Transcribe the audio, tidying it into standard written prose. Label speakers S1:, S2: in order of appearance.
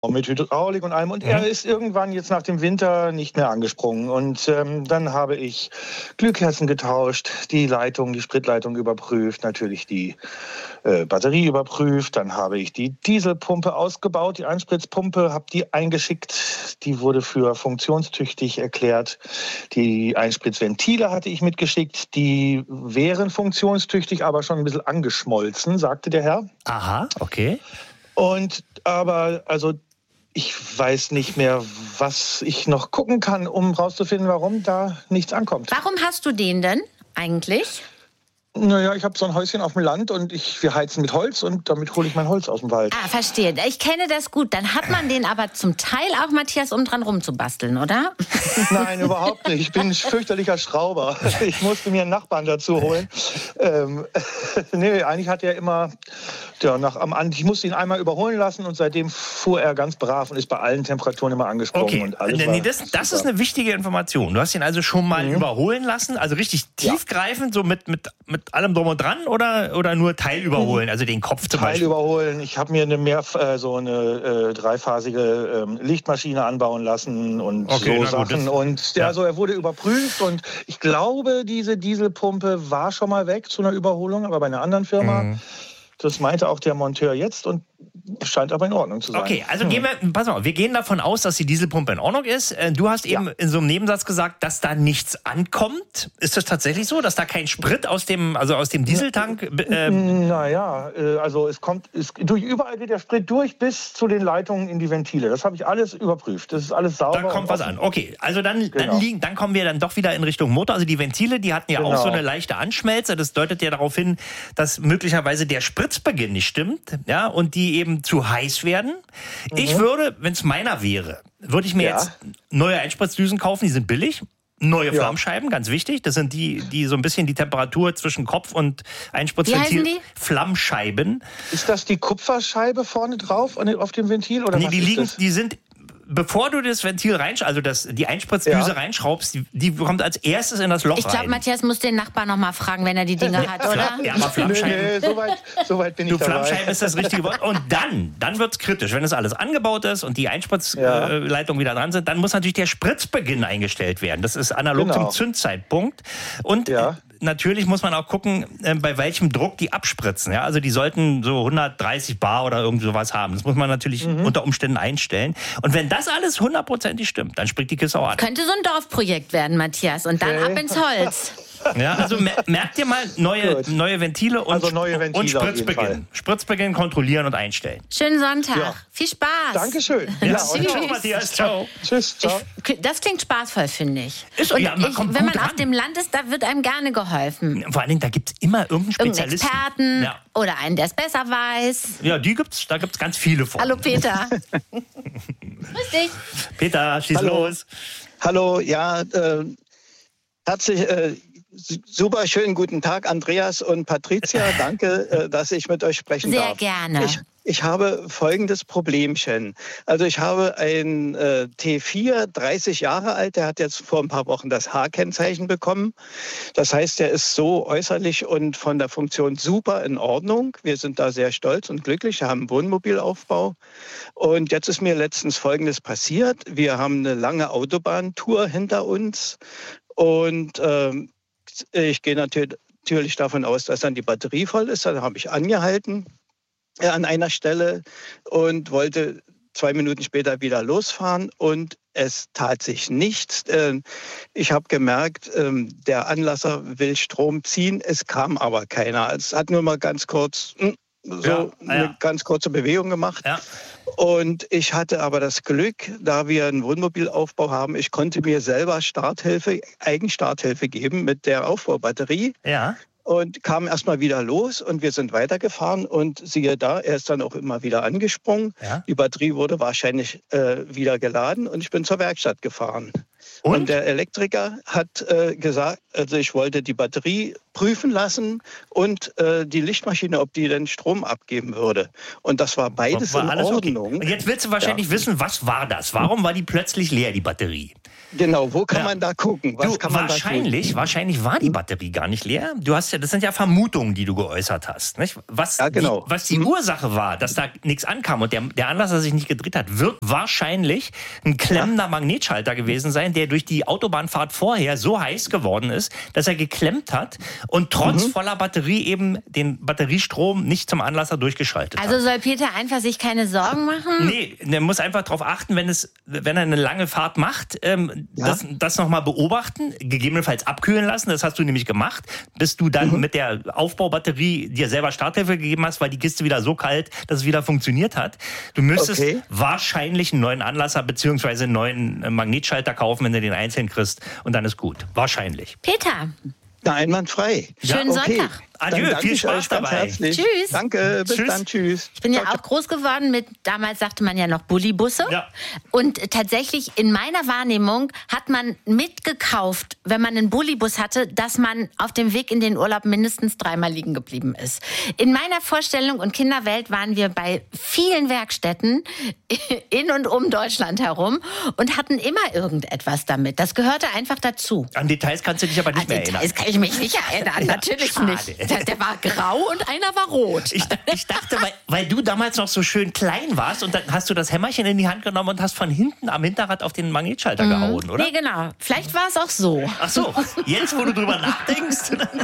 S1: mit Hydraulik und allem. Und er ist irgendwann jetzt nach dem Winter nicht mehr angesprungen. Und dann habe ich Glühkerzen getauscht, die Spritleitung überprüft, natürlich die Batterie überprüft. Dann habe ich die Dieselpumpe ausgebaut, die Einspritzpumpe, habe die eingeschickt. Die wurde für funktionstüchtig erklärt. Die Einspritzventile hatte ich mitgeschickt. Die wären funktionstüchtig, aber schon ein bisschen angeschmolzen, sagte der Herr.
S2: Aha, okay.
S1: Ich weiß nicht mehr, was ich noch gucken kann, um rauszufinden, warum da nichts ankommt.
S3: Warum hast du den denn eigentlich?
S1: Naja, ich habe so ein Häuschen auf dem Land und wir heizen mit Holz und damit hole ich mein Holz aus dem Wald.
S3: Ah, verstehe. Ich kenne das gut. Dann hat man den aber zum Teil auch, Matthias, um dran rumzubasteln, oder?
S1: Nein, überhaupt nicht. Ich bin ein fürchterlicher Schrauber. Ich musste mir einen Nachbarn dazu holen. Nee, eigentlich hat er immer... ich musste ihn einmal überholen lassen und seitdem fuhr er ganz brav und ist bei allen Temperaturen immer angesprungen.
S2: Okay,
S1: und alles
S2: das ist eine wichtige Information. Du hast ihn also schon mal überholen lassen, also richtig tiefgreifend, so mit allem drum und dran oder nur Teil überholen, also den Kopf zum Beispiel?
S1: Teil überholen. Ich habe mir eine dreiphasige Lichtmaschine anbauen lassen und so Sachen. Also er wurde überprüft und ich glaube, diese Dieselpumpe war schon mal weg zu einer Überholung, aber bei einer anderen Firma. Das meinte auch der Monteur jetzt und scheint aber in Ordnung zu sein.
S2: Okay, also wir gehen davon aus, dass die Dieselpumpe in Ordnung ist. Du hast eben in so einem Nebensatz gesagt, dass da nichts ankommt. Ist das tatsächlich so, dass da kein Sprit aus dem Dieseltank... überall geht der Sprit durch bis zu den Leitungen in die Ventile. Das habe ich alles überprüft. Das ist alles sauber. Da kommt was an. Okay, also dann kommen wir dann doch wieder in Richtung Motor. Also die Ventile, die hatten ja auch so eine leichte Anschmelze. Das deutet ja darauf hin, dass möglicherweise der Spritzbeginn nicht stimmt, ja, und die eben zu heiß werden. Ich würde, wenn es meiner wäre, würde ich mir jetzt neue Einspritzdüsen kaufen, die sind billig. Neue Flammscheiben, ganz wichtig. Das sind die so ein bisschen die Temperatur zwischen Kopf und Einspritzventil.
S3: Wie heißen die?
S2: Flammscheiben.
S1: Ist das die Kupferscheibe vorne drauf auf dem Ventil? Oder
S2: die sind... Bevor du das Ventil die Einspritzdüse reinschraubst, die kommt als erstes in das Loch rein.
S3: Ich glaube, Matthias muss den Nachbarn noch mal fragen, wenn er die Dinger hat, oder?
S2: Ja, aber Flammscheiben.
S1: Nee, so weit bin ich dabei.
S2: Flammscheiben ist das richtige Wort. Und dann wird es kritisch. Wenn das alles angebaut ist und die Einspritzleitungen wieder dran sind, dann muss natürlich der Spritzbeginn eingestellt werden. Das ist analog zum Zündzeitpunkt. Und natürlich muss man auch gucken, bei welchem Druck die abspritzen. Ja? Also die sollten so 130 Bar oder irgend sowas haben. Das muss man natürlich unter Umständen einstellen. Und wenn das alles hundertprozentig stimmt, dann springt die Kiste auch an.
S3: Könnte so ein Dorfprojekt werden, Matthias. Und dann ab ins Holz.
S2: Ja, also merkt ihr mal neue Ventile und Spritzbeginn. Spritzbeginn kontrollieren und einstellen.
S3: Schönen Sonntag. Ja. Viel Spaß.
S1: Dankeschön.
S2: Ciao, Matthias. Ciao.
S1: Tschüss. Ciao.
S3: Das klingt spaßvoll, finde ich.
S2: Wenn
S3: man auf dem Land ist, da wird einem gerne geholfen.
S2: Vor allen Dingen, da gibt es immer irgendeinen Spezialisten.
S3: Experten oder einen, der es besser weiß.
S2: Ja, da gibt's ganz viele von.
S3: Hallo, Peter. Grüß dich.
S2: Peter, schieß los.
S4: Hallo, herzlich... super schönen guten Tag, Andreas und Patricia. Danke, dass ich mit euch sprechen darf.
S3: Sehr gerne.
S4: Ich habe folgendes Problemchen. Also ich habe einen T4, 30 Jahre alt, der hat jetzt vor ein paar Wochen das H-Kennzeichen bekommen. Das heißt, der ist so äußerlich und von der Funktion super in Ordnung. Wir sind da sehr stolz und glücklich, wir haben einen Wohnmobilaufbau. Und jetzt ist mir letztens Folgendes passiert. Wir haben eine lange Autobahntour hinter uns und ich gehe natürlich davon aus, dass dann die Batterie voll ist. Dann habe ich angehalten an einer Stelle und wollte 2 Minuten später wieder losfahren und es tat sich nichts. Ich habe gemerkt, der Anlasser will Strom ziehen, es kam aber keiner. Es hat nur mal ganz kurz eine ganz kurze Bewegung gemacht. Ja. Und ich hatte aber das Glück, da wir einen Wohnmobilaufbau haben, ich konnte mir selber Eigenstarthilfe geben mit der Aufbaubatterie. Ja. Und kam erstmal wieder los und wir sind weitergefahren und siehe da, er ist dann auch immer wieder angesprungen. Ja. Die Batterie wurde wahrscheinlich wieder geladen und ich bin zur Werkstatt gefahren. Und der Elektriker hat gesagt, also ich wollte die Batterie prüfen lassen und die Lichtmaschine, ob die denn Strom abgeben würde. Und das war beides in Ordnung.
S2: Okay. Und jetzt willst du wahrscheinlich wissen, was war das? Warum war die plötzlich leer, die Batterie?
S4: Genau, wo kann man da gucken?
S2: Wahrscheinlich war die Batterie gar nicht leer. Das sind ja Vermutungen, die du geäußert hast. Nicht? Was die Ursache war, dass da nichts ankam und der Anlasser sich nicht gedreht hat, wird wahrscheinlich ein klemmender Magnetschalter gewesen sein, der durch die Autobahnfahrt vorher so heiß geworden ist, dass er geklemmt hat und trotz voller Batterie eben den Batteriestrom nicht zum Anlasser durchgeschaltet hat.
S3: Also soll Peter einfach sich keine Sorgen machen?
S2: Nee, er muss einfach darauf achten, wenn er eine lange Fahrt macht, das nochmal beobachten, gegebenenfalls abkühlen lassen. Das hast du nämlich gemacht, bis du dann mit der Aufbaubatterie dir selber Starthilfe gegeben hast, weil die Kiste wieder so kalt, dass es wieder funktioniert hat. Du müsstest wahrscheinlich einen neuen Anlasser bzw. einen neuen Magnetschalter kaufen, wenn du den einzeln kriegst. Und dann ist gut. Wahrscheinlich.
S3: Peter.
S4: Na, einwandfrei.
S3: Schönen Sonntag.
S2: Adieu, viel Spaß dabei.
S3: Tschüss.
S4: Danke, bis dann, tschüss.
S3: Ich bin ja auch groß geworden mit, damals sagte man ja noch Bullibusse. Ja. Und tatsächlich in meiner Wahrnehmung hat man mitgekauft, wenn man einen Bullibus hatte, dass man auf dem Weg in den Urlaub mindestens 3-mal liegen geblieben ist. In meiner Vorstellung und Kinderwelt waren wir bei vielen Werkstätten in und um Deutschland herum und hatten immer irgendetwas damit. Das gehörte einfach dazu.
S2: An Details kannst du dich aber nicht mehr erinnern.
S3: An Details kann ich mich nicht erinnern, natürlich nicht. Der war grau und einer war rot.
S2: Ich dachte, weil du damals noch so schön klein warst und dann hast du das Hämmerchen in die Hand genommen und hast von hinten am Hinterrad auf den Magnetschalter gehauen, oder?
S3: Nee, genau. Vielleicht war es auch so.
S2: Ach so, jetzt wo du drüber nachdenkst.